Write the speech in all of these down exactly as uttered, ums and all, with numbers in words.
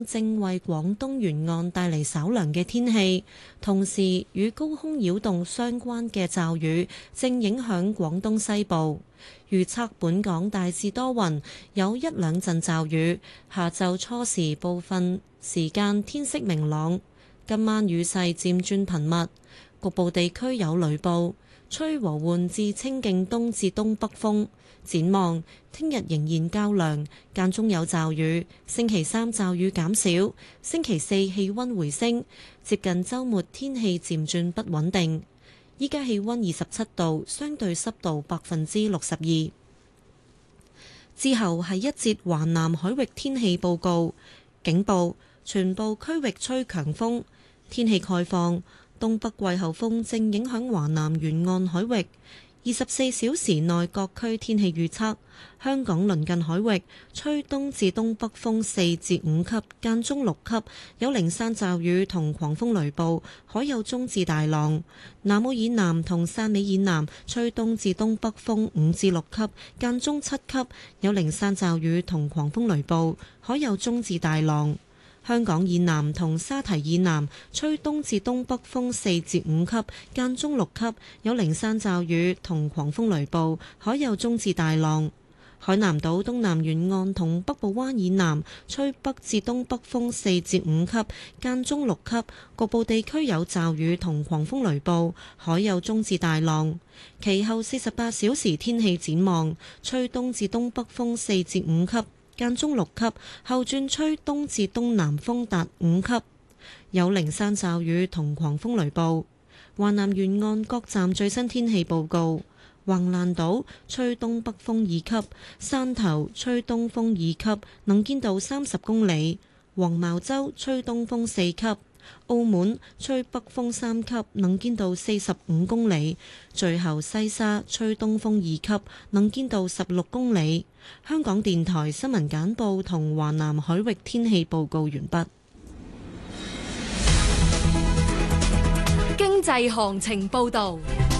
正為廣東沿岸帶嚟稍涼嘅天氣，同時與高空擾動相關嘅驟雨正影響廣東西部。預測本港大致多雲，有一兩陣驟雨。下晝初時部分時間天色明朗，今晚雨勢漸轉頻密，局部地區有雷暴，吹和緩至清勁東至東北風。展望聽日仍然較涼，間中有驟雨。星期三驟雨減少，星期四氣溫回升，接近週末天氣漸轉不穩定。依家氣溫二十七度，相對濕度百分之六十二。之後係一節華南海域天氣報告，警報，全部區域吹強風，天氣概況，東北季候風正影響華南沿岸海域。二十四小時內各區天氣預測：香港鄰近海域吹東至東北風四至五級，間中六級，有零散驟雨同狂風雷暴，海有中至大浪。南澳以南同汕尾以南吹東至東北風五至六級，間中七級，有零散驟雨同狂風雷暴，海有中至大浪。香港以南同沙堤以南吹東至東北風四至五級，間中六級，有零散驟雨同狂風雷暴，海有中至大浪。海南島東南沿岸同北部灣以南吹北至東北風四至五級，間中六級，局部地區有驟雨同狂風雷暴，海有中至大浪。其後四十八小時天氣展望，吹東至東北風四至五級，間中六級，後轉吹東至東南風達五級，有零散驟雨同狂風雷暴。華南沿岸各站最新天氣報告：橫瀾島吹東北風二級，汕頭吹東風二級，能見度三十公里；黃茅洲吹東風四級。澳門吹北風三級，能見度四十五公里；最後西沙吹東風二級，能見度十六公里。香港電台新聞簡報同華南海域天氣報告完畢。 經濟行情報道。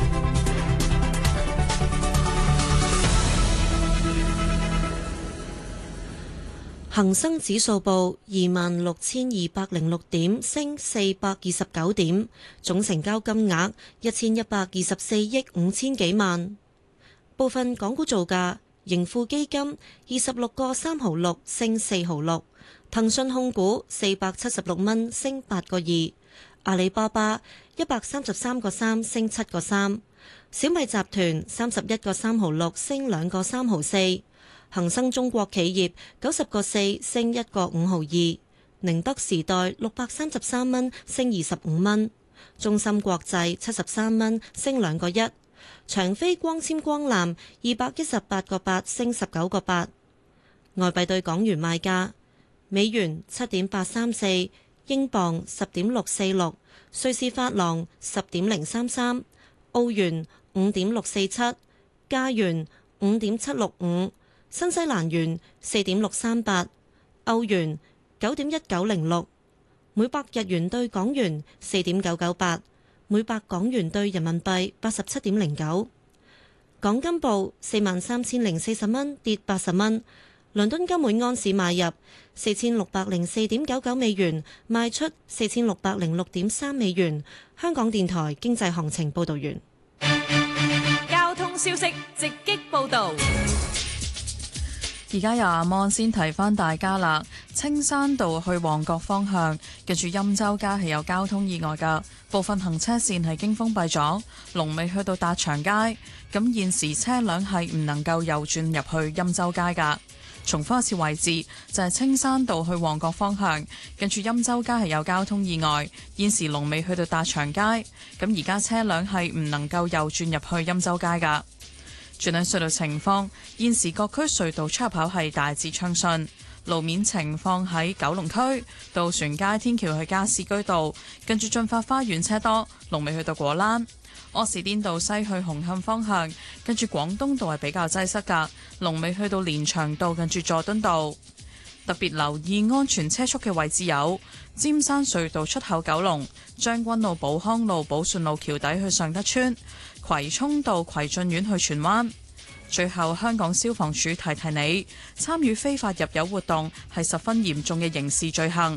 恒生指數報二萬六千二百零六點，升四百二十九點，總成交金額一千一百二十四億五千幾萬。部分港股造價：盈富基金二十六個三毫六，升四毫六；騰訊控股四百七十六蚊，升八個二；阿里巴巴一百三十三個三，升七個三；小米集團三十一個三毫六，升兩個三毫四。恒生中國企業九十個四，升一個五毫二；寧德時代六百三十三蚊，升二十五蚊；中芯國際七十三蚊，升兩個一；長飛光纖光纜二百一十八個八，升十九個八。外幣對港元賣價：美元七點八三四，英鎊十點六四六，瑞士法郎十點零三三，澳元五點六四七，加元五點七六五。新西蘭元四點六三八，歐元九點一九零六，每百日元對港元四點九九八，每百港元對人民幣八十七點零九。港金報四萬三千零四十蚊，跌八十蚊。倫敦金每安士買入四千六百零四點九九美元，賣出四千六百零六點三美元。香港電台經濟行情報道完。 交通消息直擊報道。 而家由阿芒先提翻大家啦，青山道去旺角方向，近住欽州街係有交通意外㗎，部分行車線係經封閉咗，龍尾去到達祥街。咁現時車輛係唔能夠右轉入去欽州街㗎。重複一次位置就係青山道去旺角方向，近住欽州街係有交通意外，現時龍尾去到達祥街。咁而家車輛係唔能夠右轉入去欽州街㗎。轉睇隧道情況，現時各區隧道出入口係大致暢順。路面情況喺九龍區渡船街天橋去加士居道，跟住進發花園車多，龍尾去到果欄。柯士甸道西去紅磡方向，跟住廣東道係比較擠塞㗎，龍尾去到連翔道，跟住佐敦道。特別留意安全車速嘅位置有尖山隧道出口九龍、將軍澳寶康路、寶順路橋底去尚德村、葵涌道葵俊苑去荃灣。最後，香港消防處提提你，參與非法入油活動係十分嚴重嘅刑事罪行。